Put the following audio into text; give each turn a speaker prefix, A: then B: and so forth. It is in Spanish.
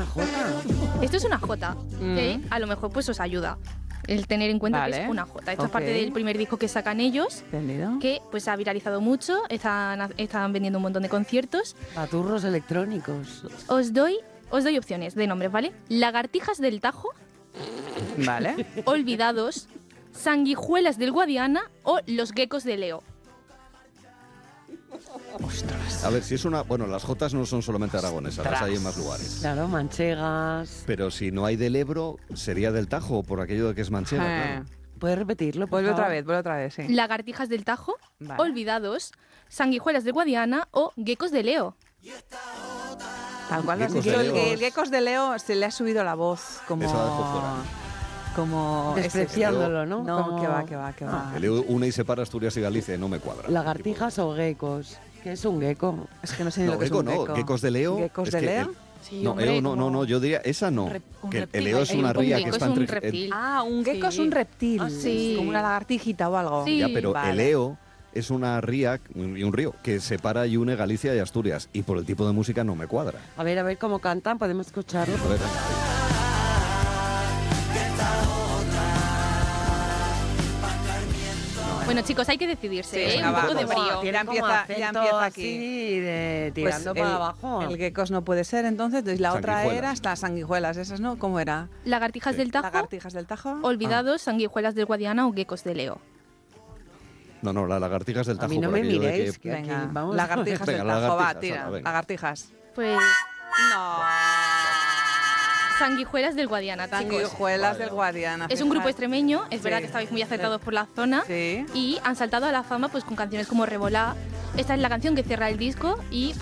A: una jota.
B: Esto es una jota, que a lo mejor pues os ayuda el tener en cuenta que es una jota. Esto es parte del primer disco que sacan ellos,
C: ¿Entendido?
B: que pues ha viralizado mucho, están vendiendo un montón de conciertos.
A: Paturros electrónicos.
B: Os doy opciones de nombres, ¿vale? Lagartijas del Tajo,
C: Vale.
B: Olvidados, Sanguijuelas del Guadiana o Los Geckos de Leo.
D: A ver, si es una... Bueno, las jotas no son solamente aragonesas, las hay en más lugares.
A: Claro, manchegas.
D: Pero si no hay del Ebro, sería del Tajo, por aquello de que es manchega, claro.
A: ¿Puedes repetirlo, por
C: Vuelve
A: favor?
C: otra vez, sí.
B: Lagartijas del Tajo,
C: Vale.
B: Olvidados, Sanguijuelas del Guadiana o Geckos de Leo.
C: Tal cual lo has
D: Geckos
C: dicho.
D: de Leo.
C: El Geckos de Leo se le ha subido la voz como...
D: Esa la dejó fuera.
C: Como...
A: Despreciándolo, ¿no?
C: No,
A: Como-
C: que va.
D: El EU une y separa Asturias y Galicia, no me cuadra.
A: Lagartijas o geckos. ¿Qué es un gecko?
C: Es que no sé ni
D: No,
C: lo que
D: gecko
C: es un
D: no,
C: gecko.
D: geckos de Leo.
C: ¿Geckos
D: es
C: de
D: que
C: Leo?
B: Sí,
D: No,
B: hombre,
D: no, yo diría esa no.
B: un
D: Que
B: reptil.
D: el Leo es
B: Hay
D: una
B: un
D: ría que
B: gecko
D: está
B: es un
D: entre...
B: reptil.
C: Ah, un gecko
B: Sí.
C: es un reptil.
B: Ah, sí.
C: Como una lagartijita o algo.
B: Sí.
D: Ya, pero
C: Vale.
D: el Leo es una ría y un río que separa y une Galicia y Asturias. Y por el tipo de música no me cuadra.
A: A ver cómo cantan, podemos escucharlo.
D: A ver,
B: Bueno, chicos, hay que decidirse,
C: Sí,
B: ¿eh?
C: venga,
B: Un poco
C: va.
B: de brío.
C: Ya empieza aquí.
A: Así de
C: Pues
A: tirando para abajo.
C: El geckos no puede ser, entonces la otra
D: Sanguijuelas.
C: era las sanguijuelas, esas, ¿no? ¿Cómo era?
B: Lagartijas del Tajo,
C: Lagartijas del Tajo.
B: Olvidados, Sanguijuelas del Guadiana o Geckos de Leo.
D: no, las lagartijas del
A: A
D: Tajo.
A: mí no
D: por
A: me
D: aquello de
A: miréis,
D: que-
A: que aquí
C: Venga,
A: vamos.
C: lagartijas del
D: Venga,
C: Tajo, va,
D: lagartijas,
C: tira.
D: venga.
C: Lagartijas.
B: Pues
C: No.
B: Sanguijuelas del Guadiana, chicos.
C: Sanguijuelas del Guadiana.
B: Es un grupo
C: fíjate.
B: extremeño, es verdad
C: Sí.
B: que estabais muy acertados por la zona
C: Sí.
B: y han saltado a la fama pues con canciones como Revolá. Esta es la canción que cierra el disco y